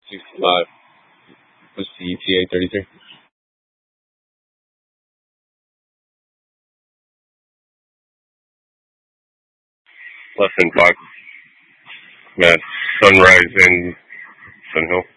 65. What's the ETA 33? Less than 5. Yeah, Sunrise and Sun Hill.